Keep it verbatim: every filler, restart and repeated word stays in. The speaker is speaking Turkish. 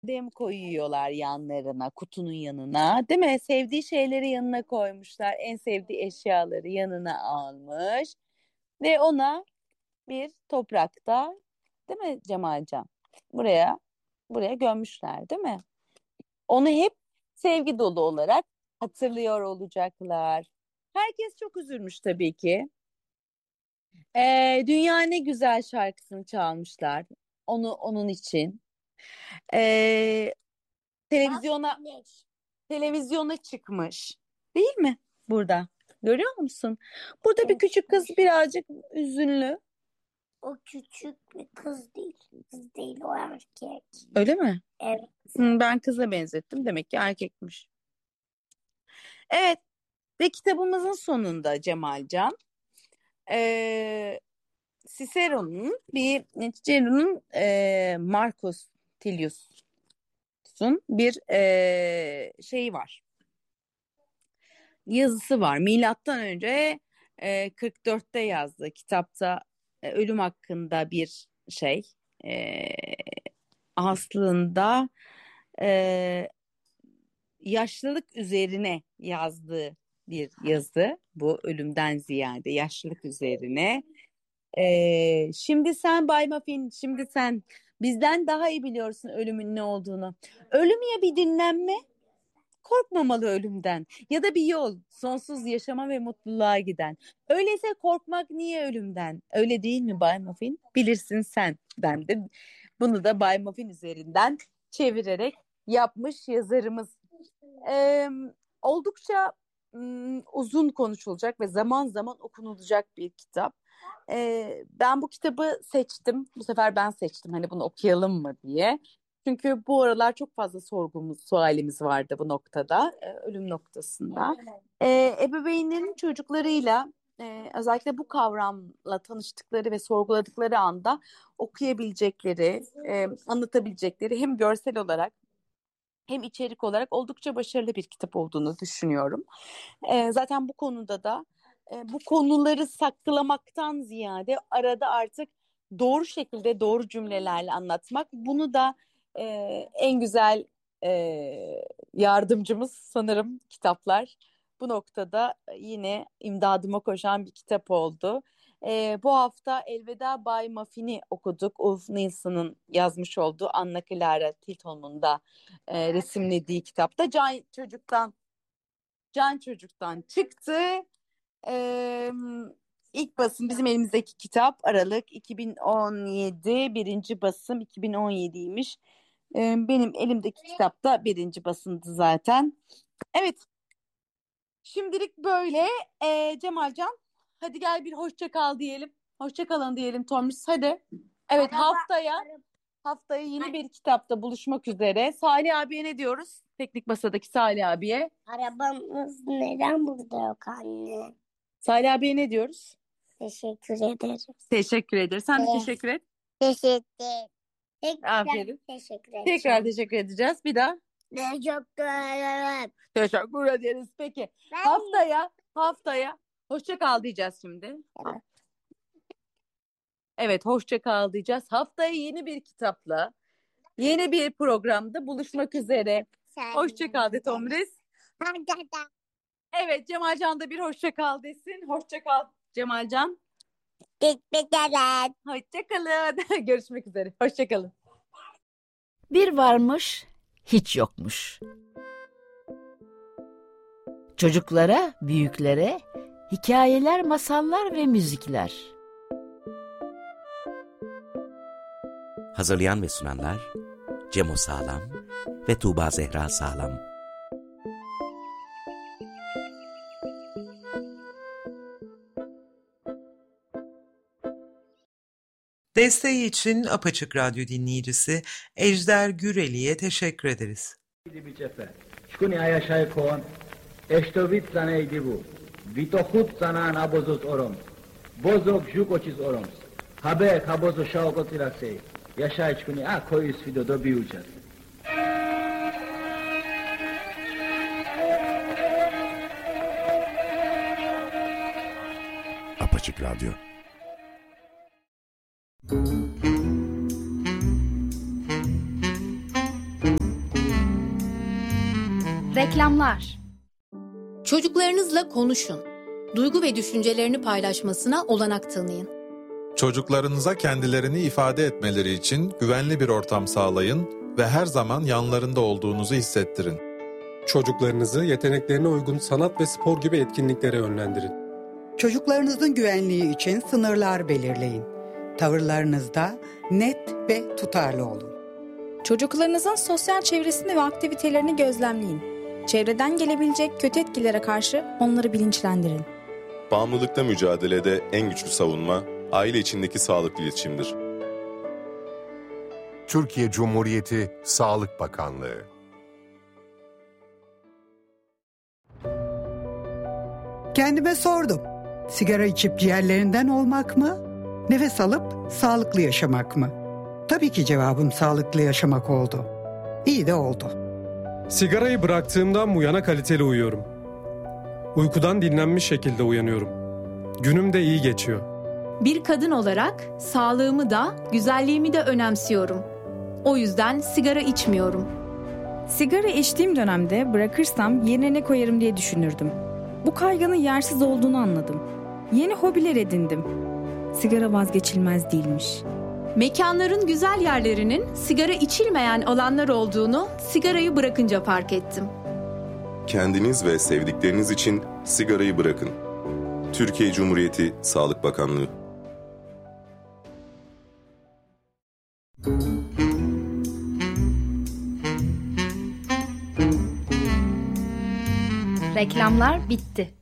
Dem koyuyorlar yanlarına, kutunun yanına, değil mi? Sevdiği şeyleri yanına koymuşlar, en sevdiği eşyaları yanına almış ve ona bir toprakta, değil mi Cemalcan? Buraya, buraya gömmüşler, değil mi? Onu hep sevgi dolu olarak hatırlıyor olacaklar. Herkes çok üzülmüş tabii ki. Ee, Dünya Ne Güzel şarkısını çalmışlar. Onu onun için. Ee, televizyona televizyona çıkmış. Değil mi? Burada. Görüyor musun? Burada bir küçük kız birazcık üzünlü. O küçük bir kız değil. Kız değil, o erkek. Öyle mi? Evet. Hı, ben kıza benzettim. Demek ki erkekmiş. Evet. Ve kitabımızın sonunda Cemalcan, ee, Cicero'nun bir Cicero'nun ee, Marcus Tullius'un bir ee, şeyi var. Yazısı var. Milattan önce e, kırk dörtte yazdığı kitapta e, ölüm hakkında bir şey. E, aslında e, yaşlılık üzerine yazdığı bir yazı. Bu ölümden ziyade yaşlılık üzerine. E, şimdi sen Bay Muffin, şimdi sen bizden daha iyi biliyorsun ölümün ne olduğunu. Ölüm ya bir dinlenme, korkmamalı ölümden ya da bir yol sonsuz yaşama ve mutluluğa giden. Öyleyse korkmak niye ölümden? Öyle değil mi Bay Muffin? Bilirsin sen. Ben de bunu da Bay Muffin üzerinden çevirerek yapmış yazarımız. Ee, oldukça ım, uzun konuşulacak ve zaman zaman okunulacak bir kitap. Ee, ben bu kitabı seçtim. Bu sefer ben seçtim hani bunu okuyalım mı diye. Çünkü bu aralar çok fazla sorgumuz, sualimiz vardı bu noktada, e, ölüm noktasında. E, ebeveynlerin çocuklarıyla e, özellikle bu kavramla tanıştıkları ve sorguladıkları anda okuyabilecekleri, e, anlatabilecekleri hem görsel olarak hem içerik olarak oldukça başarılı bir kitap olduğunu düşünüyorum. E, zaten bu konuda da e, bu konuları saklamaktan ziyade arada artık doğru şekilde doğru cümlelerle anlatmak. Bunu da e, en güzel e, yardımcımız sanırım kitaplar. Bu noktada yine imdadıma koşan bir kitap oldu. E, bu hafta Elveda Bay Muffin'i okuduk. Ulf Nilsson'ın yazmış olduğu Anna Clara Tilton'un da e, resimlediği kitapta. Can Çocuk'tan Can Çocuk'tan çıktı. Ee, ilk basım bizim elimizdeki kitap Aralık iki bin on yedi, birinci basım iki bin on yediymiş. Ee, benim elimdeki kitap da birinci basımdı zaten. Evet, şimdilik böyle. Ee, Cemalcan, hadi gel bir hoşça kal diyelim. Hoşça kalın diyelim Tomris, hadi. Evet, haftaya haftaya yeni bir kitapta buluşmak üzere. Salih abiye ne diyoruz? Teknik Masa'daki Salih abiye. Arabamız neden burada yok anne? Salih abiye ne diyoruz? Teşekkür ederiz. Teşekkür ederiz. Sen de Evet. teşekkür et. Teşekkür. Tekrar Aferin. teşekkür edeceğim. Tekrar teşekkür edeceğiz. Bir daha. Teşekkür ederim. Teşekkür ederiz. Peki. Ben- Haftaya, haftaya hoşça kal diyeceğiz şimdi. Evet. Evet, hoşça kal diyeceğiz. Haftaya yeni bir kitapla, yeni bir programda buluşmak üzere. Sen- Hoşça kal de Tomris. Hadi, hadi. Evet, Cemalcan da bir hoşça kal desin. Hoşça kal Cemalcan. Teşekkür ederim. Hoşça kalın. Görüşmek üzere. Hoşça kalın. Bir varmış, hiç yokmuş. Çocuklara, büyüklere hikayeler, masallar ve müzikler. Hazırlayan ve sunanlar Cemo Sağlam ve Tuğba Zehra Sağlam. Desteği için Apaçık Radyo dinleyicisi Ejder Güreli'ye teşekkür ederiz. Şkuni ayaşay kon, eştovit zaneydi bu, vitohut zanan abozuz orom, bozok jukoçiz orom, habe kabozo şaokot irasey, yaşay şkuni a koyus video dobi uçaz. Apaçık Radyo. Reklamlar. Çocuklarınızla konuşun. Duygu ve düşüncelerini paylaşmasına olanak tanıyın. Çocuklarınıza kendilerini ifade etmeleri için güvenli bir ortam sağlayın ve her zaman yanlarında olduğunuzu hissettirin. Çocuklarınızı yeteneklerine uygun sanat ve spor gibi etkinliklere yönlendirin. Çocuklarınızın güvenliği için sınırlar belirleyin. Tavırlarınızda net ve tutarlı olun. Çocuklarınızın sosyal çevresini ve aktivitelerini gözlemleyin. Çevreden gelebilecek kötü etkilere karşı onları bilinçlendirin. Bağımlılıkla mücadelede en güçlü savunma, aile içindeki sağlıklı iletişimdir. Türkiye Cumhuriyeti Sağlık Bakanlığı. Kendime sordum. Sigara içip ciğerlerinden olmak mı? Nefes alıp sağlıklı yaşamak mı? Tabii ki cevabım sağlıklı yaşamak oldu. İyi de oldu. Sigarayı bıraktığımdan bu yana kaliteli uyuyorum. Uykudan dinlenmiş şekilde uyanıyorum. Günüm de iyi geçiyor. Bir kadın olarak sağlığımı da, güzelliğimi de önemsiyorum. O yüzden sigara içmiyorum. Sigara içtiğim dönemde bırakırsam yerine ne koyarım diye düşünürdüm. Bu kaygının yersiz olduğunu anladım. Yeni hobiler edindim. Sigara vazgeçilmez değilmiş. Mekanların güzel yerlerinin sigara içilmeyen alanlar olduğunu sigarayı bırakınca fark ettim. Kendiniz ve sevdikleriniz için sigarayı bırakın. Türkiye Cumhuriyeti Sağlık Bakanlığı. Reklamlar bitti.